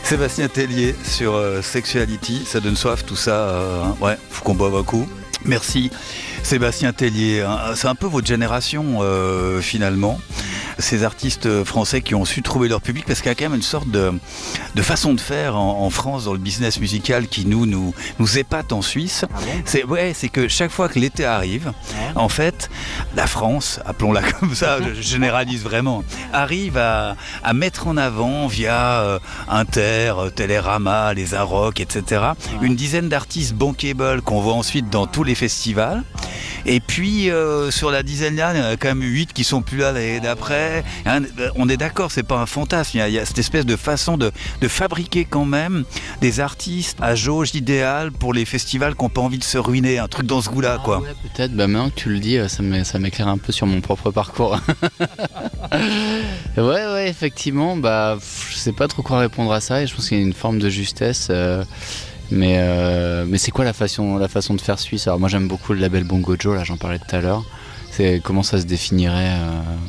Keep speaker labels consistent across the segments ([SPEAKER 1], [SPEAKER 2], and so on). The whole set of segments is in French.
[SPEAKER 1] Sébastien Tellier sur Sexuality, ça donne soif tout ça, ouais, faut qu'on boive un coup. Merci Sébastien Tellier, c'est un peu votre génération finalement, ces artistes français qui ont su trouver leur public, parce qu'il y a quand même une sorte de façon de faire en France dans le business musical qui nous épate en Suisse.
[SPEAKER 2] Ah bon ?
[SPEAKER 1] C'est que chaque fois que l'été arrive, en fait, la France, appelons-la comme ça, je généralise vraiment, arrive à mettre en avant via Inter, Télérama, les Arocs, etc., une dizaine d'artistes bankable qu'on voit ensuite dans tous les festivals. Et puis sur la dizaine là, il y en a quand même 8 qui sont plus là l'année d'après. On est d'accord, c'est pas un fantasme. Il y a cette espèce de façon de fabriquer quand même des artistes à jauge idéale pour les festivals qui n'ont pas envie de se ruiner, un truc dans ce goût-là, quoi.
[SPEAKER 2] Ouais, peut-être. Maintenant que tu le dis, ça m'éclaire un peu sur mon propre parcours. Ouais, effectivement. Je sais pas trop quoi répondre à ça, et je pense qu'il y a une forme de justesse. Mais c'est quoi la façon de faire suisse ? Alors moi j'aime beaucoup le label Bongo Joe, là j'en parlais tout à l'heure. Comment ça se définirait ici ?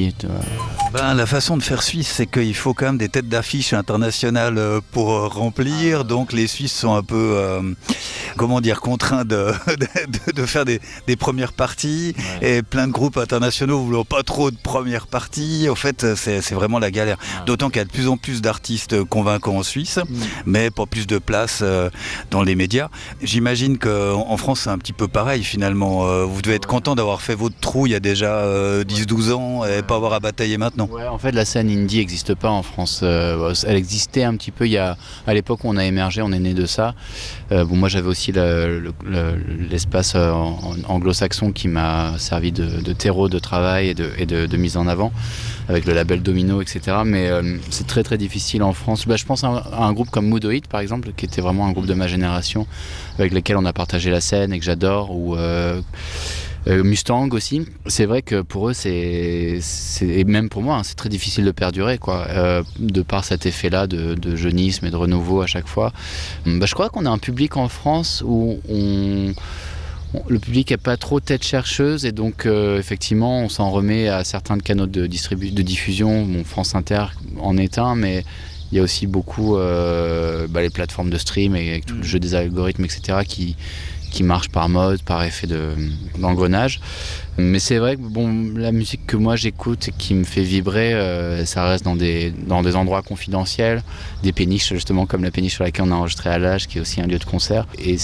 [SPEAKER 1] La façon de faire suisse, c'est qu'il faut quand même des têtes d'affiche internationales pour remplir. Donc les Suisses sont un peu, contraints de faire des premières parties. Ouais. Et plein de groupes internationaux voulant pas trop de premières parties. En fait, c'est vraiment la galère. D'autant qu'il y a de plus en plus d'artistes convaincants en Suisse, mais pas plus de place dans les médias. J'imagine qu'en France, c'est un petit peu pareil finalement. Vous devez être content d'avoir fait votre trou il y a déjà 10-12 ans et pas avoir à batailler maintenant.
[SPEAKER 2] Ouais, en fait, la scène indie n'existe pas en France. Elle existait un petit peu à l'époque où on a émergé, on est né de ça. Moi, j'avais aussi l'espace anglo-saxon qui m'a servi de terreau de travail et de mise en avant, avec le label Domino, etc. Mais c'est très très difficile en France. Je pense à un groupe comme Moodoid, par exemple, qui était vraiment un groupe de ma génération, avec lequel on a partagé la scène et que j'adore, ou Mustang aussi. C'est vrai que pour eux, et même pour moi, c'est très difficile de perdurer, quoi, de par cet effet-là de jeunisme et de renouveau à chaque fois. Je crois qu'on a un public en France où le public n'est pas trop tête chercheuse, et donc effectivement on s'en remet à certains canaux de diffusion. France Inter en est un, mais il y a aussi beaucoup les plateformes de stream et tout le jeu des algorithmes, etc., qui marche par mode, par effet d'engrenage. Mais c'est vrai que la musique que moi j'écoute et qui me fait vibrer, ça reste dans des endroits confidentiels, des péniches justement comme la péniche sur laquelle on a enregistré à l'âge, qui est aussi un lieu de concert. Et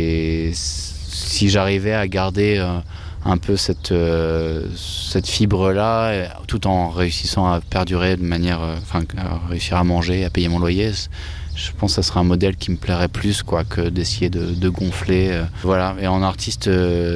[SPEAKER 2] si j'arrivais à garder un peu cette fibre-là, tout en réussissant à perdurer de manière, à réussir à manger, à payer mon loyer, je pense que ça serait un modèle qui me plairait plus, quoi, que d'essayer de gonfler. Voilà. Et en artiste